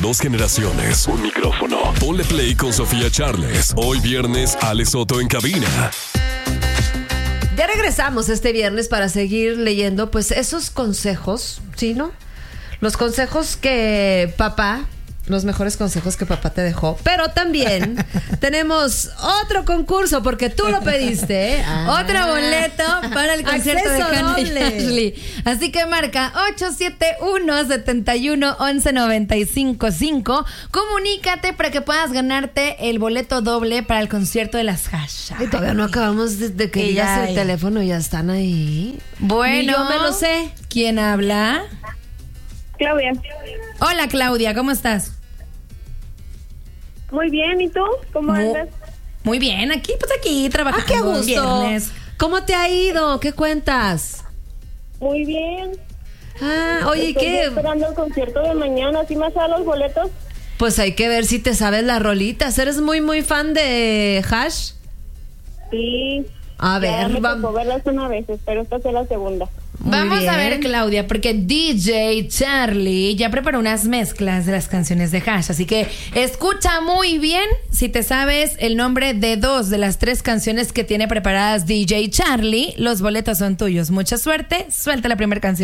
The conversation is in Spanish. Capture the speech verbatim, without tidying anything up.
dos generaciones, un micrófono. Ponle play con Sofía Charles. Hoy viernes, Ale Soto en cabina. Ya regresamos este viernes para seguir leyendo pues esos consejos, ¿sí, no? Los consejos que papá, los mejores consejos que papá te dejó. Pero también tenemos otro concurso porque tú lo pediste, ¿eh? Ah. Otro boleto para el concierto Acceso de Hannah y doble. Ashley. Así que marca ocho siete uno, siete uno, once, noventa y cinco cinco. Comunícate para que puedas ganarte el boleto doble para el concierto de las Hash. Y todavía no acabamos de, de que Y digas ya, el ya. teléfono, ya están ahí. Bueno, Ni yo me lo sé. ¿Quién habla? Claudia. Hola, Claudia, ¿cómo estás? Muy bien, ¿y tú? ¿Cómo Mu- andas? Muy bien, aquí, pues aquí trabajando. Ah, qué gusto. Viernes. ¿Cómo te ha ido? ¿Qué cuentas? Muy bien. Ah, oye, Estoy ¿qué? esperando el concierto de mañana. ¿Sí me salen los boletos? Pues hay que ver si te sabes las rolitas. ¿Eres muy, muy fan de Hash? Sí. A Ya ver, me vamos. tocó verlas una vez, espero esta sea la segunda. Muy Vamos a bien. ver, Claudia, porque D J Charlie ya preparó unas mezclas de las canciones de Hash, así que escucha muy bien si te sabes el nombre de dos de las tres canciones que tiene preparadas D J Charlie. Los boletos son tuyos. Mucha suerte. Suelta la primera canción.